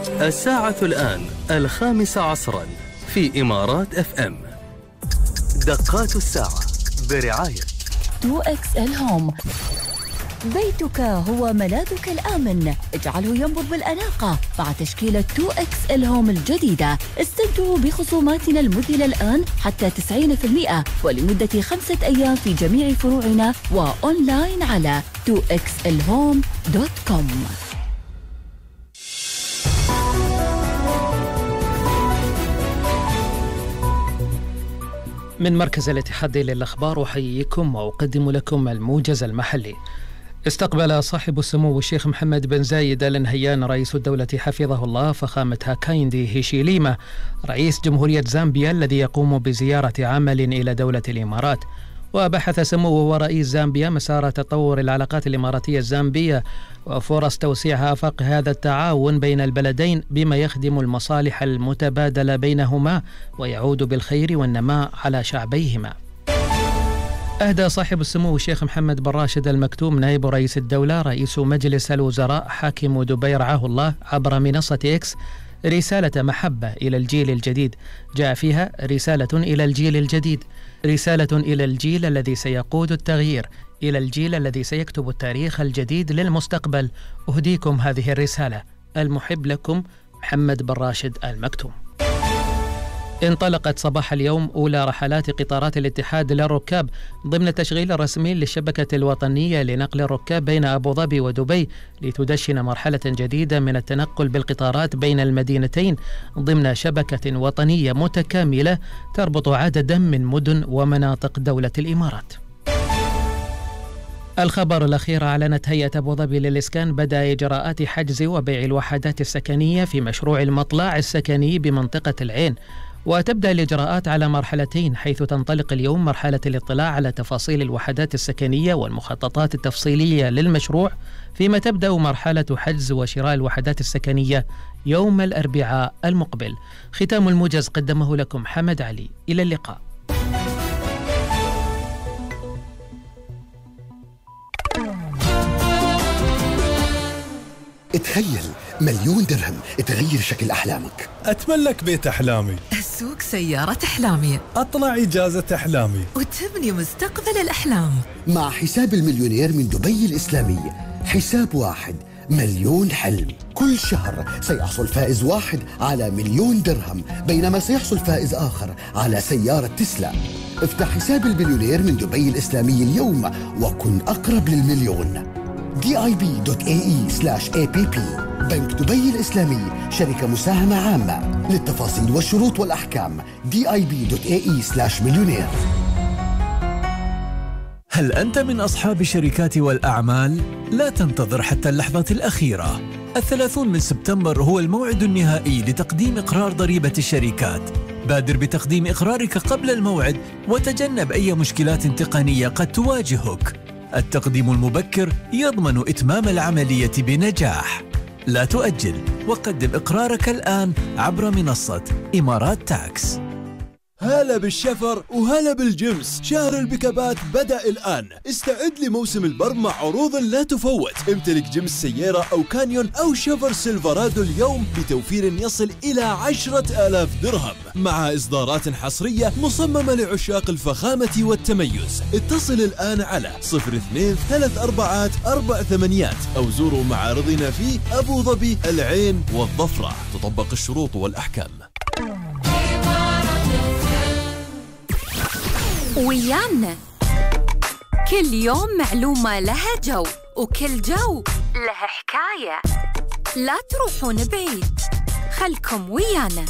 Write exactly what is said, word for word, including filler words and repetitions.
الساعة الآن الخامسة عصرا في إمارات اف ام. دقات الساعة برعاية تو إكس إل هوم. بيتك هو ملاذك الآمن، اجعله ينبض بالأناقة مع تشكيلة تو إكس إل هوم الجديدة. استمتعوا بخصوماتنا المذهلة الآن حتى تسعين بالمئة ولمدة خمسة أيام في جميع فروعنا وأونلاين على تو إكس إل هوم دوت كوم. من مركز الاتحاد للأخبار أحييكم وأقدم لكم الموجز المحلي. استقبل صاحب السمو الشيخ محمد بن زايد آل نهيان رئيس الدولة حفظه الله فخامة هاكايندي هيشيليما رئيس جمهورية زامبيا الذي يقوم بزيارة عمل إلى دولة الإمارات. وبحث سموه ورئيس زامبيا مسار تطور العلاقات الإماراتية الزامبية وفرص توسيع آفاق هذا التعاون بين البلدين بما يخدم المصالح المتبادلة بينهما ويعود بالخير والنماء على شعبيهما. أهدى صاحب السمو الشيخ محمد بن راشد آل مكتوم نائب رئيس الدولة رئيس مجلس الوزراء حاكم دبي رعاه الله عبر منصة إكس رسالة محبة إلى الجيل الجديد، جاء فيها رسالة إلى الجيل الجديد، رسالة إلى الجيل الذي سيقود التغيير، إلى الجيل الذي سيكتب التاريخ الجديد للمستقبل. أهديكم هذه الرسالة، المحب لكم محمد بن راشد آل مكتوم. انطلقت صباح اليوم أولى رحلات قطارات الاتحاد للركاب ضمن التشغيل الرسمي للشبكة الوطنية لنقل الركاب بين أبو ظبي ودبي لتدشن مرحلة جديدة من التنقل بالقطارات بين المدينتين ضمن شبكة وطنية متكاملة تربط عددا من مدن ومناطق دولة الإمارات. الخبر الأخير، أعلنت هيئة أبو ظبي للإسكان بدء إجراءات حجز وبيع الوحدات السكنية في مشروع المطلع السكني بمنطقة العين، وتبدأ الإجراءات على مرحلتين، حيث تنطلق اليوم مرحلة الاطلاع على تفاصيل الوحدات السكنية والمخططات التفصيلية للمشروع، فيما تبدأ مرحلة حجز وشراء الوحدات السكنية يوم الأربعاء المقبل. ختام الموجز قدمه لكم حمد علي، إلى اللقاء. تخيل مليون درهم تغير شكل أحلامك. أتملك بيت أحلامي، أسوق سيارة أحلامي، أطلع إجازة أحلامي، وتبني مستقبل الأحلام. مع حساب المليونير من دبي الإسلامي، حساب واحد مليون حلم. كل شهر سيحصل فائز واحد على مليون درهم، بينما سيحصل فائز آخر على سيارة تسلا. افتح حساب المليونير من دبي الإسلامي اليوم وكن أقرب للمليون. دي آي بي دوت إيه إي سلاش إيه بي بي. بنك دبي الإسلامي، شركة مساهمة عامة. للتفاصيل والشروط والأحكام دي آي بي دوت إيه إي سلاش مليونير. هل أنت من أصحاب الشركات والأعمال؟ لا تنتظر حتى اللحظة الأخيرة. الثلاثون من سبتمبر هو الموعد النهائي لتقديم إقرار ضريبة الشركات. بادر بتقديم إقرارك قبل الموعد وتجنب أي مشكلات تقنية قد تواجهك. التقديم المبكر يضمن إتمام العملية بنجاح. لا تؤجل وقدم إقرارك الآن عبر منصة إمارات تاكس. هلا بالشفر وهلا بالجمس. شهر البكابات بدأ الآن. استعد لموسم البرم مع عروض لا تفوت. امتلك جمس سيارة أو كانيون أو شفر سيلفرادو اليوم بتوفير يصل إلى عشرة آلاف درهم، مع إصدارات حصرية مصممة لعشاق الفخامة والتميز. اتصل الآن على صفر اثنين ثلاث أربعات أربع ثمانيات أو زوروا معارضنا في أبو ظبي، العين والظفرة. تطبق الشروط والأحكام. ويانا كل يوم معلومة لها جو، وكل جو لها حكاية. لا تروحون بعيد، خلكم ويانا.